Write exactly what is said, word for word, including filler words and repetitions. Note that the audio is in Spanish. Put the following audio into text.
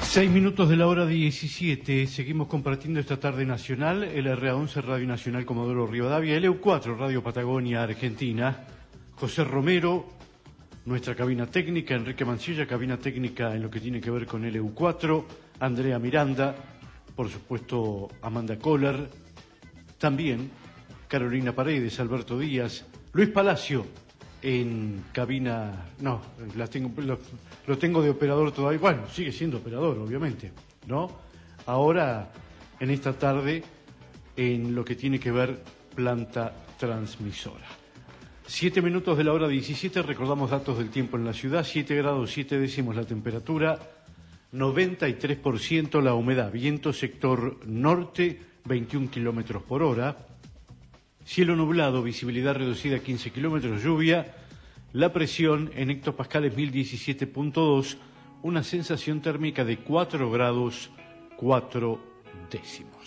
Seis minutos de la hora diecisiete, seguimos compartiendo esta tarde nacional, el R A once Radio Nacional Comodoro Rivadavia, el E U cuatro Radio Patagonia Argentina, José Romero, nuestra cabina técnica, Enrique Mancilla, cabina técnica en lo que tiene que ver con el E U cuatro, Andrea Miranda, por supuesto Amanda Kohler, también Carolina Paredes, Alberto Díaz, Luis Palacio en cabina, no, la tengo, lo, lo tengo de operador todavía, bueno, sigue siendo operador, obviamente, ¿no? Ahora, en esta tarde, en lo que tiene que ver planta transmisora. Siete minutos de la hora diecisiete, recordamos datos del tiempo en la ciudad, siete grados siete décimos la temperatura, noventa y tres por ciento la humedad, viento sector norte, veintiún kilómetros por hora, cielo nublado, visibilidad reducida a quince kilómetros, lluvia, la presión en hectopascales mil diecisiete punto dos, una sensación térmica de cuatro grados cuatro décimos.